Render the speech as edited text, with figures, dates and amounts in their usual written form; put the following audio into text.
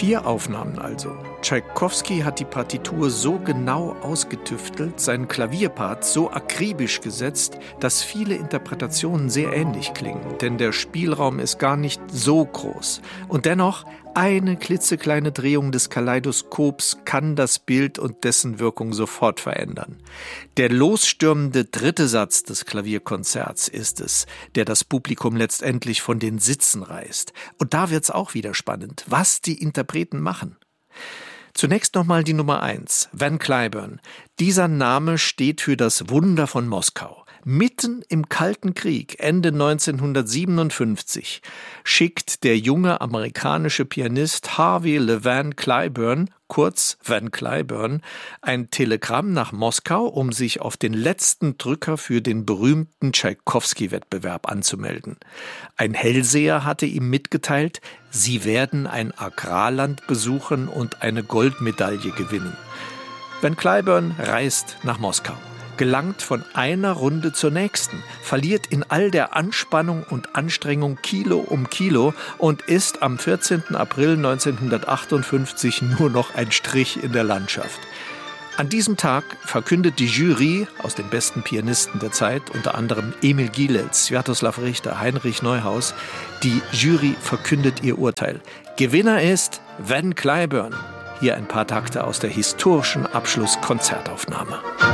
4 Aufnahmen also. Tschaikowski hat die Partitur so genau ausgetüftelt, seinen Klavierpart so akribisch gesetzt, dass viele Interpretationen sehr ähnlich klingen. Denn der Spielraum ist gar nicht so groß. Und dennoch, eine klitzekleine Drehung des Kaleidoskops kann das Bild und dessen Wirkung sofort verändern. Der losstürmende 3. Satz des Klavierkonzerts ist es, der das Publikum letztendlich von den Sitzen reißt. Und da wird's auch wieder spannend, was die Interpreten machen. Zunächst nochmal die Nummer 1, Van Cliburn. Dieser Name steht für das Wunder von Moskau. Mitten im Kalten Krieg, Ende 1957, schickt der junge amerikanische Pianist Harvey LeVan Cliburn, kurz Van Cliburn, ein Telegramm nach Moskau, um sich auf den letzten Drücker für den berühmten Tschaikowski-Wettbewerb anzumelden. Ein Hellseher hatte ihm mitgeteilt, sie werden ein Agrarland besuchen und eine Goldmedaille gewinnen. Van Cliburn reist nach Moskau, gelangt von einer Runde zur nächsten, verliert in all der Anspannung und Anstrengung Kilo um Kilo und ist am 14. April 1958 nur noch ein Strich in der Landschaft. An diesem Tag verkündet die Jury aus den besten Pianisten der Zeit, unter anderem Emil Gilels, Swiatoslav Richter, Heinrich Neuhaus, die Jury verkündet ihr Urteil. Gewinner ist Van Cliburn. Hier ein paar Takte aus der historischen Abschlusskonzertaufnahme.